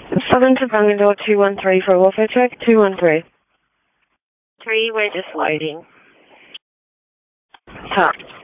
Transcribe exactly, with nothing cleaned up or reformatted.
Southern to Bangalore two one three for a welfare check, two one three. Three, we're just loading. Huh.